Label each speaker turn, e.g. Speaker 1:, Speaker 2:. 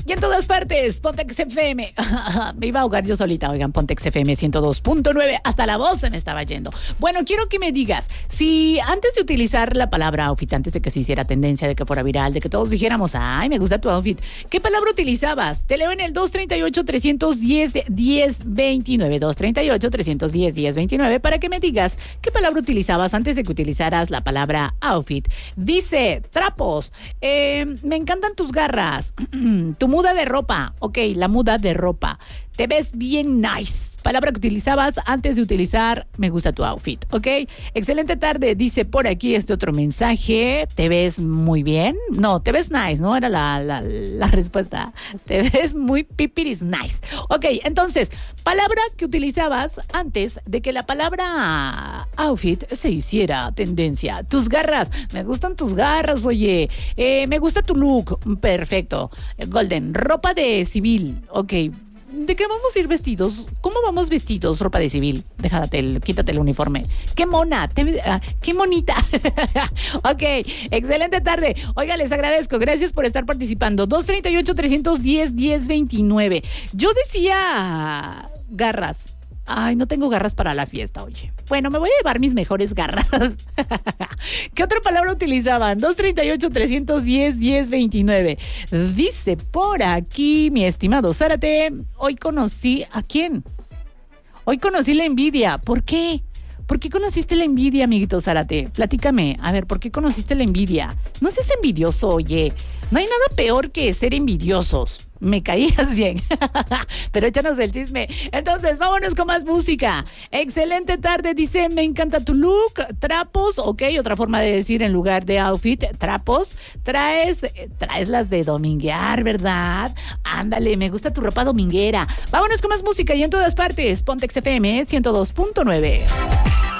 Speaker 1: Y en todas partes, Pontex FM. Me iba a ahogar yo solita, oigan, Pontex FM 102.9. Hasta la voz se me estaba yendo. Bueno, quiero que me digas, si antes de utilizar la palabra outfit, antes de que se hiciera tendencia, de que fuera viral, de que todos dijéramos, ay, me gusta tu outfit, ¿qué palabra utilizabas? Te leo en el 238-310-1029. 238-310-1029 para que me digas qué palabra utilizabas antes de que utilizaras la palabra outfit. Dice, trapos, me encantan tus garras, tu muda de ropa, ok, la muda de ropa, te ves bien nice, palabra que utilizabas antes de utilizar me gusta tu outfit, ok, excelente tarde, dice por aquí este otro mensaje, te ves muy bien, no, te ves nice, no era la respuesta, te ves muy pipiris nice, ok, entonces, palabra que utilizabas antes de que la palabra outfit se hiciera tendencia, tus garras, me gustan tus garras, oye, me gusta tu look, perfecto, Golden, ropa de civil, ok, ¿de qué vamos a ir vestidos? ¿Cómo vamos vestidos? Ropa de civil. Quítate el uniforme. ¡Qué mona! ¡Qué monita! Ok, excelente tarde. Oiga, les agradezco. Gracias por estar participando. 238-310-1029. Yo decía garras. Ay, no tengo garras para la fiesta, oye. Bueno, me voy a llevar mis mejores garras. ¿Qué otra palabra utilizaban? 238-310-1029. Dice por aquí, mi estimado Zárate, hoy conocí ¿a quién? Hoy conocí la envidia. ¿Por qué? ¿Por qué conociste la envidia, amiguito Zárate? Platícame. A ver, ¿por qué conociste la envidia? No seas envidioso, oye. No hay nada peor que ser envidiosos. Me caías bien. Pero échanos el chisme. Entonces, vámonos con más música. Excelente tarde, dice, me encanta tu look. Trapos, ok, otra forma de decir en lugar de outfit, trapos. Traes las de dominguear, ¿verdad? Ándale, me gusta tu ropa dominguera. Vámonos con más música y en todas partes. Pontex FM 102.9.